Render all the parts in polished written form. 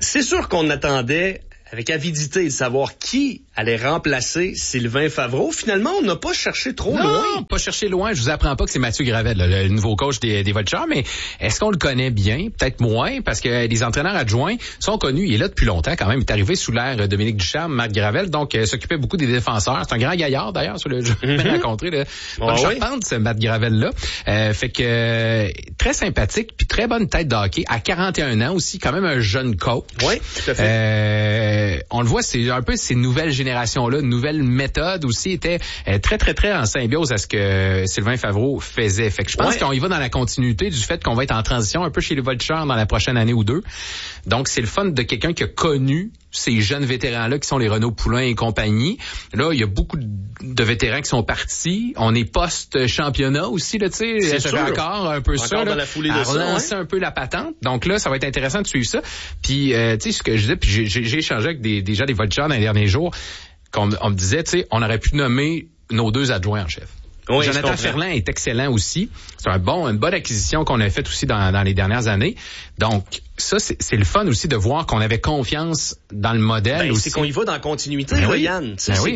C'est sûr qu'on attendait avec avidité de savoir qui allait remplacer Sylvain Favreau. Finalement, on n'a pas cherché trop loin. Non, pas cherché loin. Je vous apprends pas que c'est Mathieu Gravel, le nouveau coach des Vultures, mais est-ce qu'on le connaît bien? Peut-être moins, parce que les entraîneurs adjoints sont connus. Il est là depuis longtemps quand même. Il est arrivé sous l'ère Dominique Ducharme, Marc Gravel, donc s'occupait beaucoup des défenseurs. C'est un grand gaillard d'ailleurs sur le jeu. Je l'ai rencontré, là. Pas charpente, ce Matt Gravel-là. Fait que très sympathique, puis très bonne tête de hockey. À 41 ans aussi, quand même un jeune coach. Oui, tout à fait. On le voit, c'est un peu ces nouvelles générations-là, nouvelles méthodes aussi, étaient très, très, très en symbiose à ce que Sylvain Favreau faisait. Fait que je pense qu'on y va dans la continuité du fait qu'on va être en transition un peu chez les Vultures dans la prochaine année ou deux. Donc, c'est le fun de quelqu'un qui a connu ces jeunes vétérans-là qui sont les Renaud Poulain et compagnie. Là, il y a beaucoup de vétérans qui sont partis. On est post-championnat aussi, là, tu sais. C'est ça sûr. fait encore un peu encore ça, dans là, la foulée de à ça, relancer un peu la patente. Donc là, ça va être intéressant de suivre ça. Puis, tu sais, ce que je disais, puis j'ai échangé avec des gens des Vultures dans les derniers jours, on me disait, tu sais, on aurait pu nommer nos 2 adjoints en chef. Oui, Jonathan Ferland est excellent aussi. C'est une bonne acquisition qu'on a faite aussi dans les dernières années. Donc, ça, c'est le fun aussi de voir qu'on avait confiance dans le modèle aussi. C'est qu'on y va dans la continuité, Yann.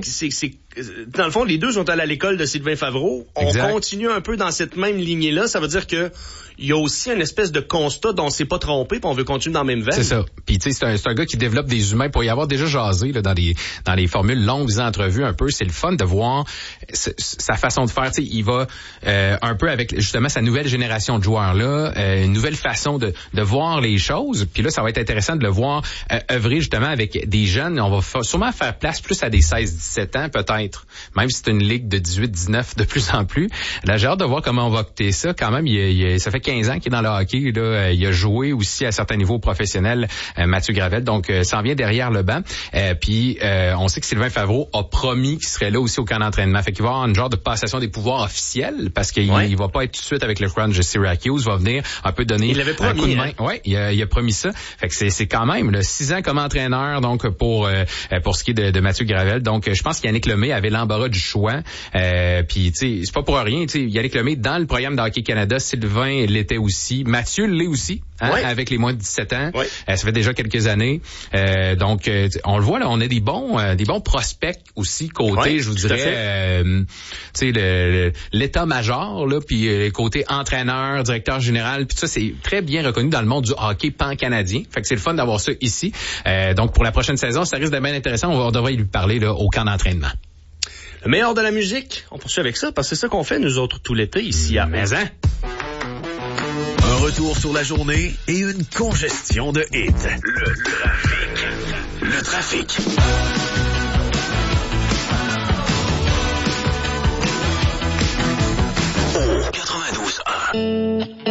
Dans le fond, les 2 sont allés à l'école de Sylvain Favreau. On continue un peu dans cette même lignée-là. Ça veut dire que il y a aussi une espèce de constat dont on s'est pas trompé, puis on veut continuer dans la même veine. C'est ça. Puis tu sais, c'est un gars qui développe des humains pour y avoir déjà jasé là, dans les formules longues entrevues un peu. C'est le fun de voir sa façon de faire. Tu sais, il va un peu avec justement sa nouvelle génération de joueurs là, une nouvelle façon de voir les choses. Puis là, ça va être intéressant de le voir œuvrer justement avec des jeunes. On va sûrement faire place plus à des 16-17 ans peut-être, même si c'est une ligue de 18-19 de plus en plus. Là, j'ai hâte de voir comment on va octer ça. Quand même, ça fait 15 ans qu'il est dans le hockey. Là. Il a joué aussi à certains niveaux professionnels, Mathieu Gravel. Donc, s'en vient derrière le banc. Puis, on sait que Sylvain Favreau a promis qu'il serait là aussi au camp d'entraînement. Fait qu'il va avoir une genre de passation des pouvoirs officielle parce qu'il il va pas être tout de suite avec le Crunch de Syracuse. Il va venir un peu donner un coup de main. Oui, il a promis ça. Fait que c'est quand même 6 ans comme entraîneur donc pour ce qui est de Mathieu Gravel. Donc, je pense qu'Yannick Lemay avait l'embarras du choix. Puis, tu sais, c'est pas pour rien. Tu sais, Yannick Lemay dans le programme de Hockey Canada, Sylvain l'était aussi. Mathieu l'est aussi, avec les moins de 17 ans. Ça fait déjà quelques années. Donc, on le voit, là, on a des bons prospects aussi côté, je vous dirais, tu sais, l'état-major, là, puis côté entraîneur, directeur général, puis ça, c'est très bien reconnu dans le monde du hockey pan-canadien. Fait que c'est le fun d'avoir ça ici. Donc, pour la prochaine saison, ça risque d'être bien intéressant. On devrait lui parler là, au camp d'entraînement. Le meilleur de la musique, on poursuit avec ça, parce que c'est ça qu'on fait, nous autres, tout l'été, ici à Maison. Un retour sur la journée et une congestion de hits. Le trafic.